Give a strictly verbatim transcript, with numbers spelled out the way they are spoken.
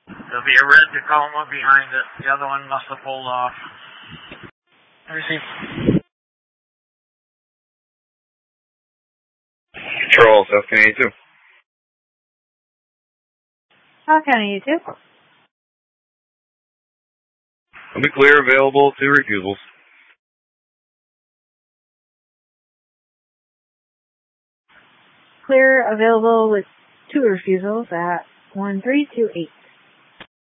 There'll be a red Tacoma behind it. The other one must have pulled off. Receive. Control, South County two. South County two. I'll be clear, available, two refusals. Clear, available with two refusals at one three two eight.